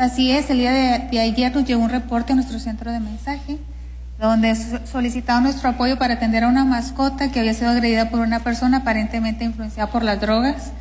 Así es, el día de ayer nos llegó un reporte a nuestro centro de mensaje, donde solicitaba nuestro apoyo para atender a una mascota que había sido agredida por una persona aparentemente influenciada por las drogas.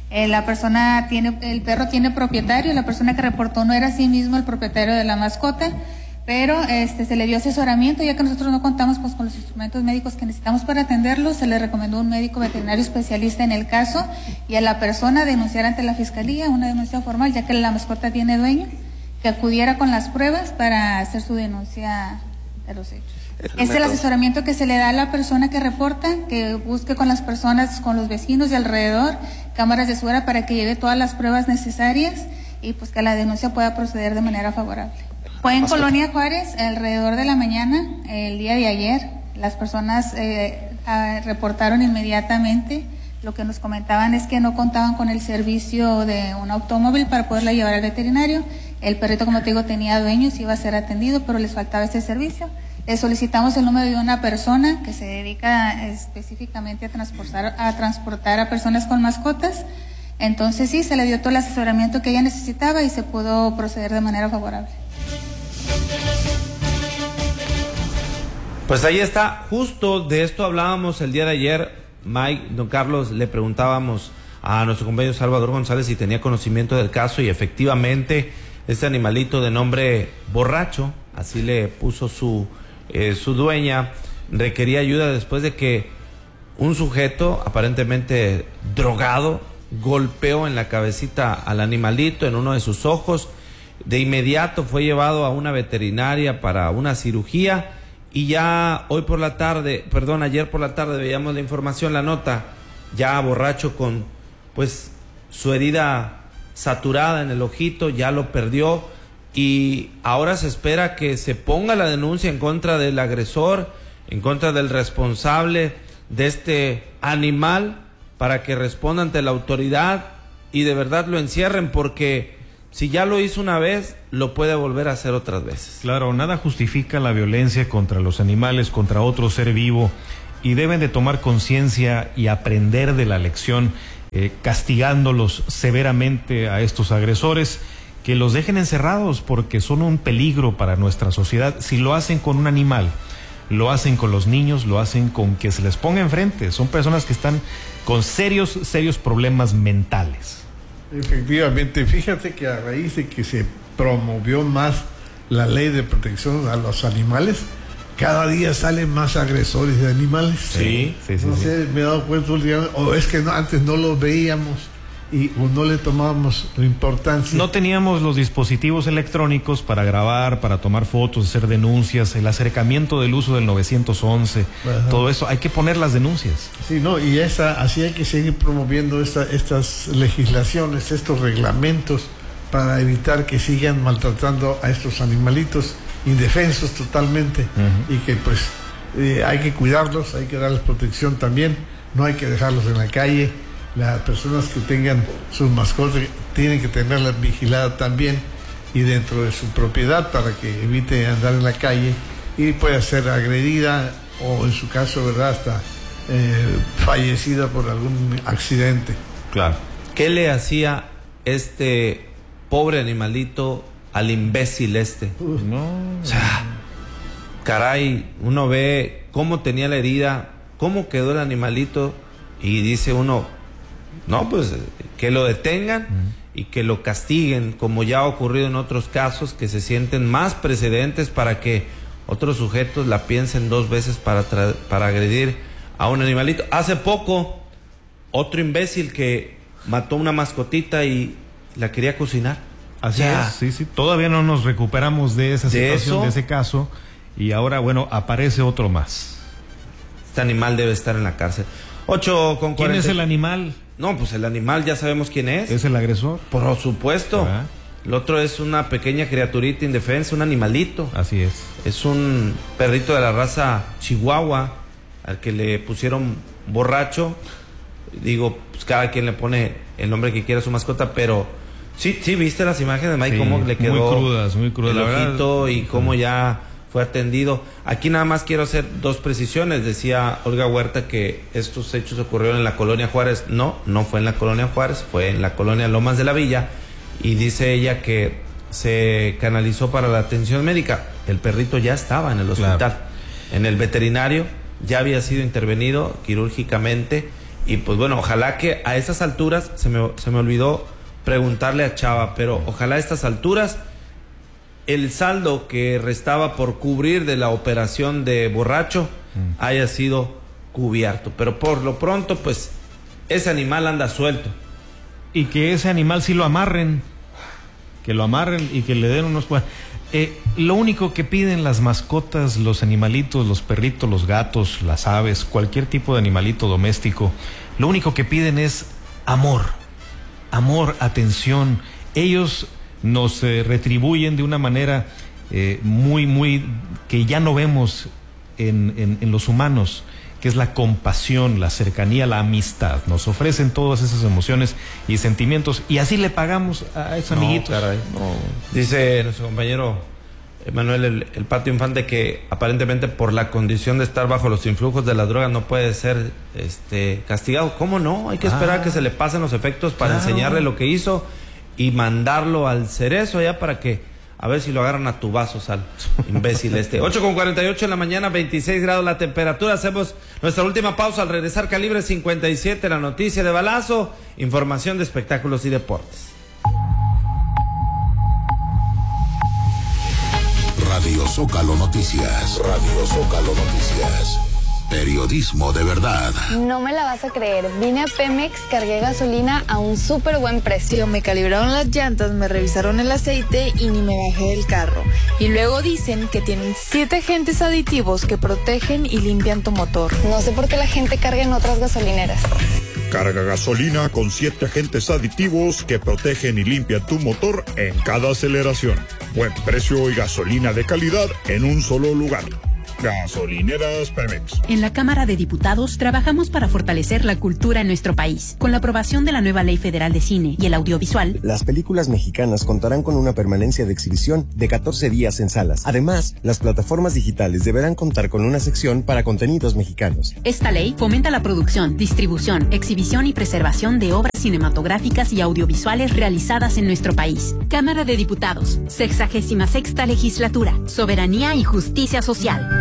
El perro tiene propietario, la persona que reportó no era sí mismo el propietario de la mascota, pero se le dio asesoramiento, ya que nosotros no contamos pues con los instrumentos médicos que necesitamos para atenderlo. Se le recomendó un médico veterinario especialista en el caso, y a la persona denunciar ante la fiscalía una denuncia formal, ya que la mascota tiene dueño, que acudiera con las pruebas para hacer su denuncia de los hechos. Es el asesoramiento que se le da a la persona que reporta, que busque con las personas, con los vecinos de alrededor, cámaras de seguridad, para que lleve todas las pruebas necesarias y pues que la denuncia pueda proceder de manera favorable. Fue en Colonia Juárez, alrededor de la mañana, el día de ayer. Las personas reportaron inmediatamente. Lo que nos comentaban es que no contaban con el servicio de un automóvil para poderla llevar al veterinario. El perrito, como te digo, tenía dueños y iba a ser atendido, pero les faltaba ese servicio. Le solicitamos el número de una persona que se dedica específicamente a transportar a personas con mascotas. Entonces sí, se le dio todo el asesoramiento que ella necesitaba y se pudo proceder de manera favorable. Pues ahí está, justo de esto hablábamos el día de ayer. Mike, don Carlos, le preguntábamos a nuestro compañero Salvador González si tenía conocimiento del caso, y efectivamente este animalito de nombre Borracho, así le puso su dueña, requería ayuda después de que un sujeto aparentemente drogado golpeó en la cabecita al animalito, en uno de sus ojos. De inmediato fue llevado a una veterinaria para una cirugía, y ya ayer por la tarde veíamos la información, la nota, ya Borracho con pues su herida saturada en el ojito, ya lo perdió, y ahora se espera que se ponga la denuncia en contra del agresor, en contra del responsable de este animal, para que responda ante la autoridad y de verdad lo encierren, porque si ya lo hizo una vez, lo puede volver a hacer otras veces. Claro, nada justifica la violencia contra los animales, contra otro ser vivo, y deben de tomar conciencia y aprender de la lección, castigándolos severamente a estos agresores, que los dejen encerrados porque son un peligro para nuestra sociedad. Si lo hacen con un animal, lo hacen con los niños, lo hacen con que se les ponga enfrente. Son personas que están con serios problemas mentales. Efectivamente, fíjate que a raíz de que se promovió más la ley de protección a los animales, cada día salen más agresores de animales. Sí. No sé, me he dado cuenta últimamente, o es que antes no los veíamos o no le tomábamos importancia. No teníamos los dispositivos electrónicos para grabar, para tomar fotos, hacer denuncias, el acercamiento del uso del 911, ajá, todo eso, hay que poner las denuncias. Sí, no, y así hay que seguir promoviendo estas legislaciones, estos reglamentos, para evitar que sigan maltratando a estos animalitos indefensos totalmente, uh-huh, y que pues hay que cuidarlos, hay que darles protección también, no hay que dejarlos en la calle. Las personas que tengan sus mascotas tienen que tenerlas vigiladas también y dentro de su propiedad, para que evite andar en la calle y pueda ser agredida o en su caso, ¿verdad?, hasta fallecida por algún accidente. Claro. ¿Qué le hacía este pobre animalito al imbécil este? No. O sea, caray, uno ve cómo tenía la herida, cómo quedó el animalito, y dice uno, no, pues que lo detengan y que lo castiguen, como ya ha ocurrido en otros casos, que se sienten más precedentes para que otros sujetos la piensen dos veces para agredir a un animalito. Hace poco, otro imbécil que mató una mascotita y la quería cocinar. Así es, sí. Todavía no nos recuperamos de esa situación, de ese caso, y ahora, bueno, aparece otro más. Este animal debe estar en la cárcel. 8:40. ¿Quién es el animal? No, pues el animal ya sabemos quién es. ¿Es el agresor? Por supuesto. Ah. El otro es una pequeña criaturita indefensa, un animalito. Así es. Es un perrito de la raza Chihuahua, al que le pusieron Borracho. Digo, pues cada quien le pone el nombre que quiera a su mascota, pero sí, viste las imágenes, Mike, cómo le quedó muy crudas, el la ojito verdad, y cómo ya fue atendido. Aquí nada más quiero hacer dos precisiones. Decía Olga Huerta que estos hechos ocurrieron en la Colonia Juárez. No fue en la Colonia Juárez, fue en la Colonia Lomas de la Villa, y dice ella que se canalizó para la atención médica. El perrito ya estaba en el hospital. Claro. En el veterinario ya había sido intervenido quirúrgicamente. Y pues bueno, ojalá que a esas alturas, se me olvidó preguntarle a Chava, pero ojalá a estas alturas el saldo que restaba por cubrir de la operación de borracho haya sido cubierto. Pero por lo pronto, pues, ese animal anda suelto. Y que ese animal sí lo amarren. Que lo amarren y que le den unos... lo único que piden las mascotas, los animalitos, los perritos, los gatos, las aves, cualquier tipo de animalito doméstico, lo único que piden es amor. Amor, atención. Ellos nos retribuyen de una manera muy que ya no vemos en los humanos, que es la compasión, la cercanía, la amistad. Nos ofrecen todas esas emociones y sentimientos, y así le pagamos a esos amiguitos. Caray, no. Dice nuestro compañero Manuel el Patio Infante que aparentemente por la condición de estar bajo los influjos de la droga no puede ser castigado. ¿Cómo no? Hay que esperar que se le pasen los efectos para enseñarle lo que hizo y mandarlo al cerezo ya para que a ver si lo agarran a tubazos al imbécil 8:48 en la mañana, 26 grados la temperatura. Hacemos nuestra última pausa. Al regresar, Calibre 57, la noticia de balazo, información de espectáculos y deportes. Radio Zócalo Noticias. Radio Zócalo Noticias. Periodismo de verdad. No me la vas a creer. Vine a Pemex, cargué gasolina a un súper buen precio. Me calibraron las llantas, me revisaron el aceite y ni me bajé del carro. Y luego dicen que tienen 7 agentes aditivos que protegen y limpian tu motor. No sé por qué la gente carga en otras gasolineras. Carga gasolina con 7 agentes aditivos que protegen y limpian tu motor en cada aceleración. Buen precio y gasolina de calidad en un solo lugar. Gasolineras Pemex. En la Cámara de Diputados trabajamos para fortalecer la cultura en nuestro país. Con la aprobación de la nueva Ley Federal de Cine y el Audiovisual, las películas mexicanas contarán con una permanencia de exhibición de 14 días en salas. Además, las plataformas digitales deberán contar con una sección para contenidos mexicanos. Esta ley fomenta la producción, distribución, exhibición y preservación de obras cinematográficas y audiovisuales realizadas en nuestro país. Cámara de Diputados, 66ª Legislatura, Soberanía y Justicia Social.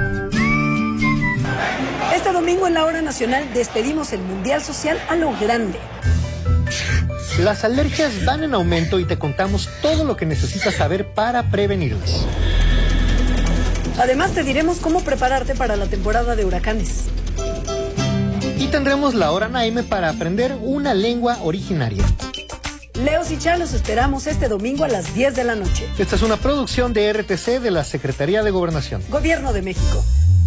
Este domingo en la Hora Nacional despedimos el Mundial Social a lo grande. Las alergias van en aumento y te contamos todo lo que necesitas saber para prevenirlas. Además te diremos cómo prepararte para la temporada de huracanes. Y tendremos la Hora Naime para aprender una lengua originaria. Leos y Chá, los esperamos este domingo a las 10 de la noche. Esta es una producción de RTC de la Secretaría de Gobernación. Gobierno de México.